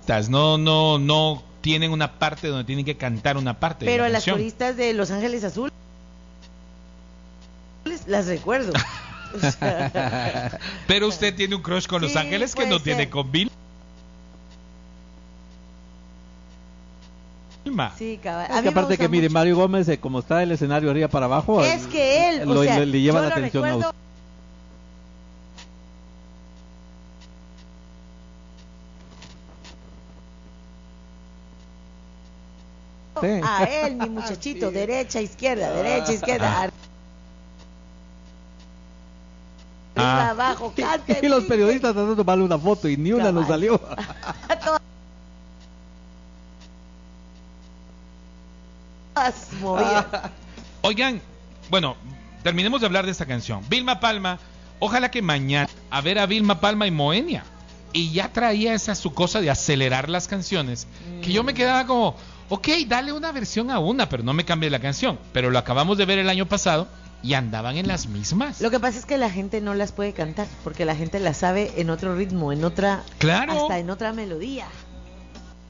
no tienen una parte donde tienen que cantar una parte Pero de a la las canción. coristas de Los Ángeles Azules las recuerdo. O sea, Pero usted tiene un crush con Los sí, Ángeles que puede no tiene ser. con Vilma. Sí, cabal. Es que aparte que mire, Mario Gómez, como está el escenario arriba para abajo, es que él, o sea, le lleva yo la lo atención a recuerdo usted. a él, mi muchachito, derecha, izquierda, arriba, abajo, cante. Y los periodistas tratando de tomarle una foto y ni una nos salió. Todas movidas. Oigan, bueno, terminemos de hablar de esta canción. Vilma Palma, ojalá que mañana a ver a Vilma Palma y Moenia. Y ya traía esa su cosa de acelerar las canciones, que yo me quedaba como, ok, dale una versión a una, pero no me cambie la canción. Pero lo acabamos de ver el año pasado y andaban en las mismas. Lo que pasa es que la gente no las puede cantar, porque la gente las sabe en otro ritmo, en otra, Claro. hasta en otra melodía.